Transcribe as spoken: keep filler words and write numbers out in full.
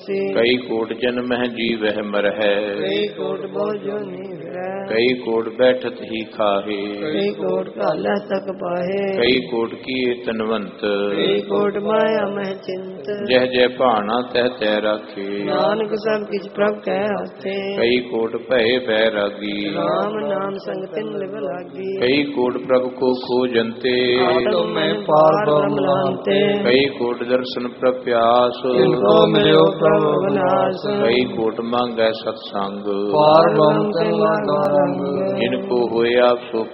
ਕਈ ਕੋਟ ਜਨਮ ਹੈ ਜੀਵਹਿ ਮਰਹਿ, ਕਈ ਕੋਟ ਬਹੁ ਜੋਨੀ ਫਿਰੈ, ਕਈ ਕੋਟ ਬੈਠਤ ਹੀ ਖਾਹੇ, ਕਈ ਕੋਟ ਘਾਲੈ ਤਕ ਪਾਹੇ, ਕਈ ਕੋਟ ਕੀਏ ਤਨਵੰਤ, ਕਈ ਕੋਟ ਮਾਇਆ ਮਹਿ ਚਿੰਤ, ਜਹ ਜਹ ਭਾਣਾ ਤਹ ਤੈ ਰਾਖੇ, ਨਾਨਕ ਸਭ ਕਿਛ ਪ੍ਰਭ ਕਹਿ ਹਸਤੇ, ਕਈ ਕੋਟ ਭਏ ਬੈਰਾਗੀ, ਰਾਮ ਨਾਮ ਸੰਗ ਤਿਨ ਲਿਵ ਲਾਗੀ, ਕਈ ਕੋਟ ਪ੍ਰਭ ਕੋ ਖੋਜੰਤੇ, ਆਤਮ ਮੈਂ ਪਾਰ ਬ੍ਰਹਮ ਲਾਂਤੇ, ਕਈ ਕੋਟ ਦਰਸ਼ਨ ਪ੍ਰਭ ਪਿਆਸ, ਤਿਨ ਕੋ ਮਿਲਿਓ ਪ੍ਰਭ ਵਿਨਾਸ਼, ਕਈ ਕੋਟ ਮੰਗੈ ਸਤਸੰਗ, ਪਾਰ ਬ੍ਰਹਮ ਤਿਨ ਲਾਗਾ ਰੰਗ, ਜਿਨ ਕੋ ਹੋਇਆ ਸੋ